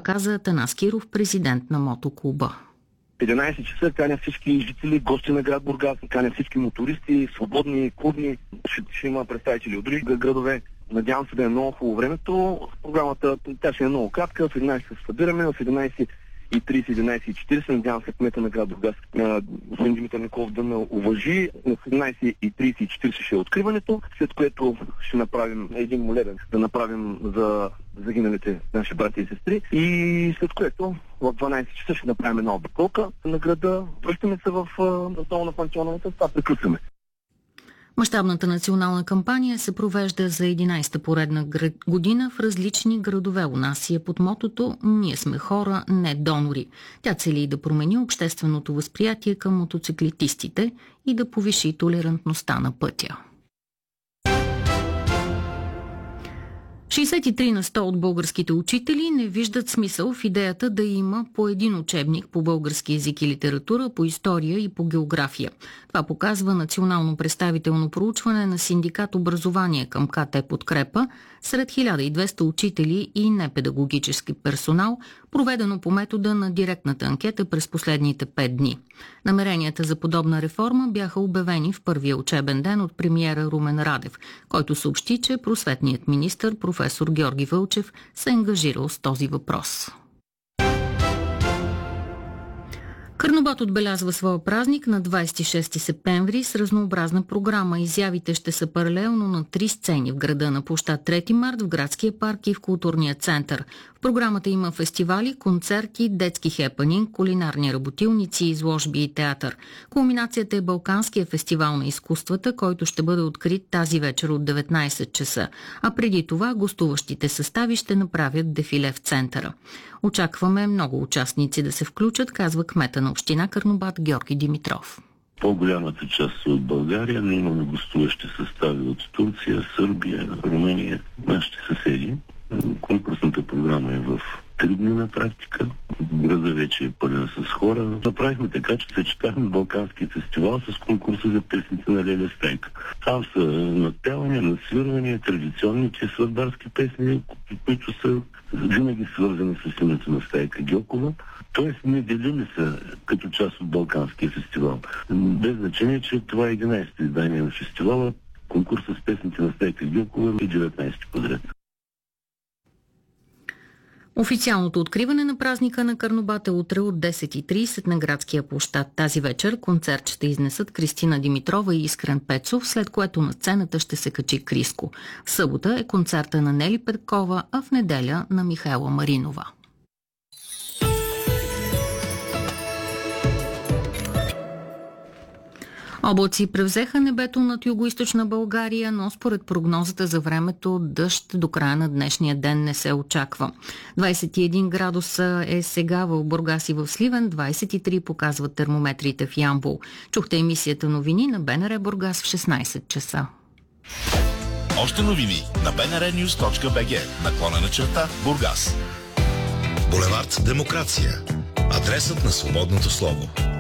каза Атанас Киров, президент на мотоклуба. 11 часа каня всички жители, гости на град Бургас, каня всички мотористи, свободни, клубни, ще има представители от други градове. Надявам се да е много хубаво времето. Програмата, тя ще е много кратка. В 11 се събираме, в 11:30, 11:40. Надявам се кмета на град Бургас, господин Димитър Николов, да ме уважи. На 17:30-40 ще е откриването, след което ще направим един молебен, да направим за загиналите наши брати и сестри. И след което в 12 часа ще направим една обиколка на града. Връщаме се в основа на пансионната, това приключваме. Мащабната национална кампания се провежда за 11-та поредна година в различни градове у нас и е под мотото «Ние сме хора, не донори». Тя цели да промени общественото възприятие към мотоциклетистите и да повиши толерантността на пътя. 63% от българските учители не виждат смисъл в идеята да има по един учебник по български език и литература, по история и по география. Това показва национално представително проучване на синдикат образование към КТ Подкрепа сред 1200 учители и непедагогически персонал, проведено по метода на директната анкета през последните 5 дни. Намеренията за подобна реформа бяха обявени в първия учебен ден от премиера Румен Радев, който съобщи, че просветният министър професор Георги Вълчев се е ангажирал с този въпрос. Карнобат отбелязва своя празник на 26 септември с разнообразна програма. Изявите ще са паралелно на 3 сцени в града на площад 3 март, в градския парк и в културния център. В програмата има фестивали, концерти, детски хепанинг, кулинарни работилници, изложби и театър. Кулминацията е Балканския фестивал на изкуствата, който ще бъде открит тази вечер от 19 часа. А преди това гостуващите състави ще направят дефиле в центъра. Очакваме много участници да се включат, казва кмета на община Карнобат Георги Димитров. По-голямата част от България, но имаме гостуващи състави от Турция, Сърбия, Румъния, нашите съседи. Конкурсната програма е в 3 дни на практика. Града вече е пълен с хора. Направихме така, че съчетахме Балкански фестивал с конкурса за песните на Леля Стайка. Там са надпявания, надсвирвания, традиционните сватбарски песни, които са винаги свързани с името на Стайка Гьокова. Тоест неделими са като част от Балканския фестивал. Без значение, че това е 11-то издание на фестивала. Конкурса с песните на Стайка Гьокова е 19-ти подред. Официалното откриване на празника на Карнобат е утре от 10:30 на градския площад. Тази вечер концерт ще изнесат Кристина Димитрова и Искрен Пецов, след което на сцената ще се качи Криско. В събота е концерта на Нели Петкова, а в неделя на Михаела Маринова. Облаци превзеха небето над югоизточна България, но според прогнозата за времето дъжд до края на днешния ден не се очаква. 21 градуса е сега в Бургас и в Сливен, 23 показват термометрите в Ямбол. Чухте емисията новини на БНР Бургас в 16 часа. Още новини на bnrnews.bg/Бургас. Булевард Демокрация. Адресът на свободното слово.